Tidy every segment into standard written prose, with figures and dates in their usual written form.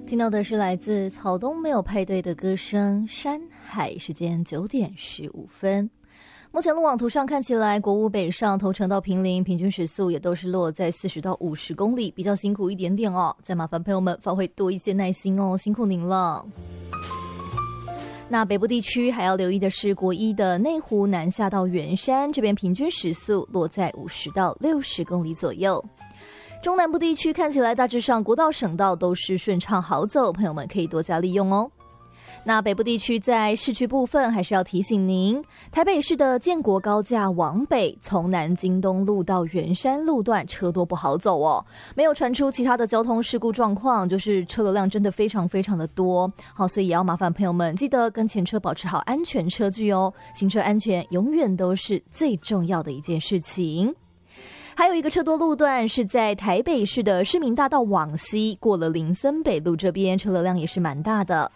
听到的是来自草东没有派对的歌声《山海》，时间9点15分。目前路网图上看起来，国五北上头城到坪林平均时速也都是落在40到50公里，比较辛苦一点点哦。再麻烦朋友们发挥多一些耐心哦，辛苦您了。那北部地区还要留意的是，国一的内湖南下到圆山这边平均时速落在50到60公里左右。中南部地区看起来大致上国道省道都是顺畅好走，朋友们可以多加利用哦。那北部地区在市区部分还是要提醒您，台北市的建国高架往北，从南京东路到圆山路段车多不好走哦，没有传出其他的交通事故状况，就是车流量真的非常非常的多。好，所以也要麻烦朋友们记得跟前车保持好安全车距哦，行车安全永远都是最重要的一件事情。还有一个车多路段是在台北市的市民大道往西，过了林森北路这边，车流量也是蛮大的。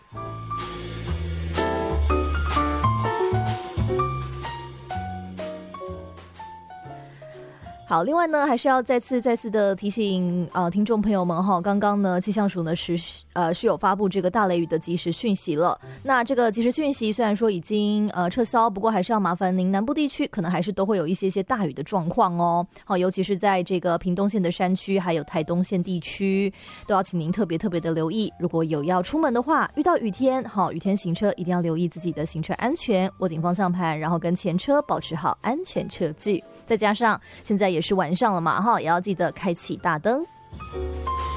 好，另外呢，还是要再次的提醒听众朋友们哈，刚刚呢气象署呢是有发布这个大雷雨的即时讯息了。那这个即时讯息虽然说已经撤销，不过还是要麻烦您南部地区可能还是都会有一些大雨的状况哦。好，尤其是在这个屏东县的山区，还有台东县地区，都要请您特别的留意。如果有要出门的话，遇到雨天，好，雨天行车一定要留意自己的行车安全，握紧方向盘，然后跟前车保持好安全车距。再加上现在也是晚上了嘛，也要记得开启大灯。